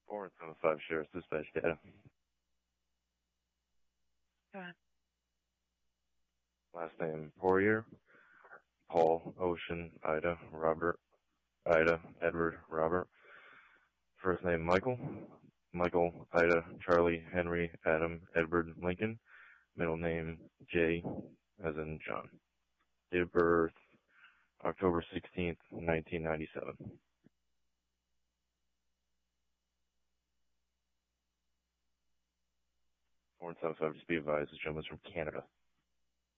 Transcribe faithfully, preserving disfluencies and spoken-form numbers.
four and seven five Sheriff's Dispatch data. Go ahead. Last name Poirier, Paul, Ocean, Ida, Robert, Ida, Edward, Robert. First name Michael, Michael, Ida, Charlie, Henry, Adam, Edward, Lincoln. Middle name J, as in John. Date of birth October sixteenth, nineteen ninety-seven. four and seven five, just be advised, this gentleman's from Canada.